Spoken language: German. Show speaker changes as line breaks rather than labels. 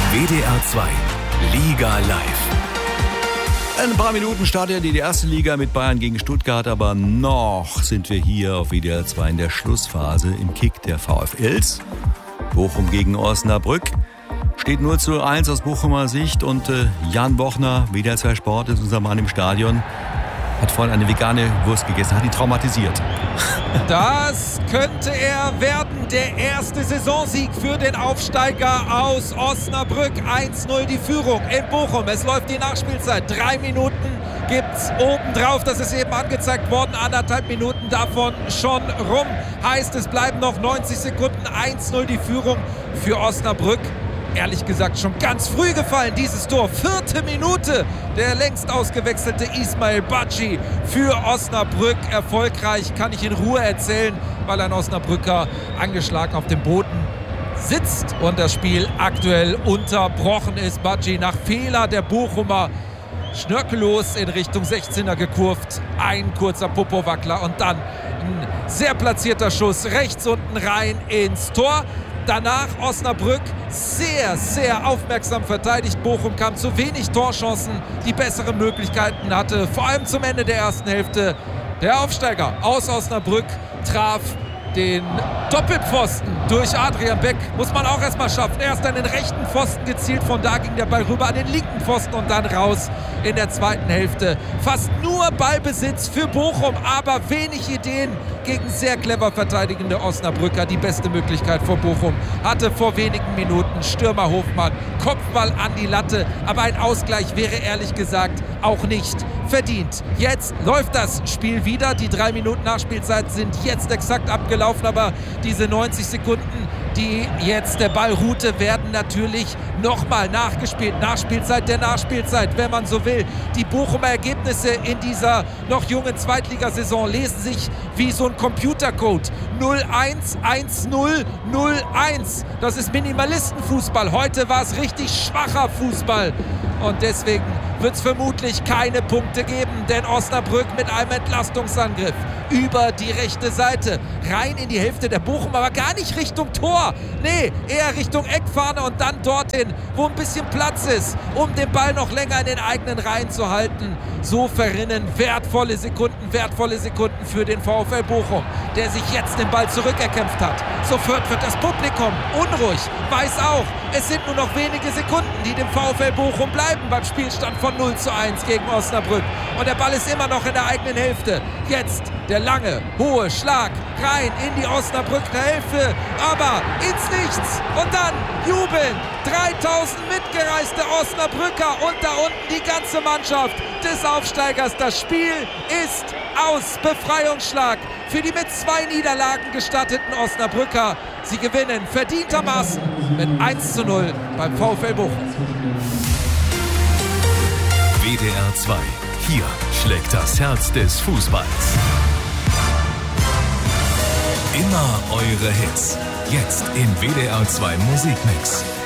WDR 2 Liga live.
In ein paar Minuten startet die erste Liga mit Bayern gegen Stuttgart, aber noch sind wir hier auf WDR 2 in der Schlussphase im Kick der VfLs. Bochum gegen Osnabrück. Steht 0:1 aus Bochumer Sicht und Jan Bochner, WDR 2 Sport, ist unser Mann im Stadion. Hat vorhin eine vegane Wurst gegessen, hat ihn traumatisiert.
Das könnte er werden, der erste Saisonsieg für den Aufsteiger aus Osnabrück. 1:0 die Führung in Bochum. Es läuft die Nachspielzeit. 3 Minuten gibt's obendrauf. Das ist eben angezeigt worden. 1,5 Minuten davon schon rum. Heißt, es bleiben noch 90 Sekunden. 1:0 die Führung für Osnabrück. Ehrlich gesagt schon ganz früh gefallen, dieses Tor. 4. Minute, der längst ausgewechselte Ismail Badji für Osnabrück. Erfolgreich, kann ich in Ruhe erzählen, weil ein Osnabrücker angeschlagen auf dem Boden sitzt und das Spiel aktuell unterbrochen ist. Badji nach Fehler der Bochumer schnörkellos in Richtung 16er gekurvt. Ein kurzer Popowackler und dann ein sehr platzierter Schuss rechts unten rein ins Tor. Danach Osnabrück sehr, sehr aufmerksam verteidigt. Bochum kam zu wenig Torchancen, die bessere Möglichkeiten hatte. Vor allem zum Ende der ersten Hälfte. Der Aufsteiger aus Osnabrück traf den Doppelpfosten durch Adrian Beck. Muss man auch erstmal schaffen. Erst an den rechten Pfosten gezielt, von da ging der Ball rüber an den linken Pfosten und dann raus in der zweiten Hälfte. Fast nur Ballbesitz für Bochum, aber wenig Ideen gegen sehr clever verteidigende Osnabrücker. Die beste Möglichkeit vor Bochum hatte vor wenigen Minuten Stürmer Hofmann. Kopfball an die Latte, aber ein Ausgleich wäre ehrlich gesagt auch nicht verdient. Jetzt läuft das Spiel wieder. Die 3 Minuten Nachspielzeit sind jetzt exakt abgelaufen, aber diese 90 Sekunden, die jetzt der Ball ruhte, werden natürlich nochmal nachgespielt. Nachspielzeit der Nachspielzeit, wenn man so will. Die Bochumer Ergebnisse in dieser noch jungen Zweitligasaison lesen sich wie so ein Computercode. 0-1, 1-0, 0-1. Das ist Minimalistenfußball. Heute war es richtig schwacher Fußball. Und deswegen wird es vermutlich keine Punkte geben, denn Osnabrück mit einem Entlastungsangriff über die rechte Seite, rein in die Hälfte der Bochum, aber gar nicht Richtung Tor. Nee, eher Richtung Eckfahne und dann dorthin, wo ein bisschen Platz ist, um den Ball noch länger in den eigenen Reihen zu halten. So verrinnen wertvolle Sekunden für den VfL Bochum, der sich jetzt den Ball zurückerkämpft hat. Sofort wird das Publikum unruhig, weiß auch, es sind nur noch wenige Sekunden, die dem VfL Bochum bleiben beim Spielstand von 0:1 gegen Osnabrück. Und der Ball ist immer noch in der eigenen Hälfte. Jetzt der lange, hohe Schlag rein in die Osnabrücker Hälfte, aber ins Nichts. Und dann jubeln 3000 mitgereiste Osnabrücker und da unten die ganze Mannschaft des Aufsteigers. Das Spiel ist aus. Befreiungsschlag für die mit 2 Niederlagen gestatteten Osnabrücker. Sie gewinnen verdientermaßen mit 1:0 beim VfL Bochum.
WDR 2. Hier schlägt das Herz des Fußballs. Immer eure Hits. Jetzt im WDR 2 Musikmix.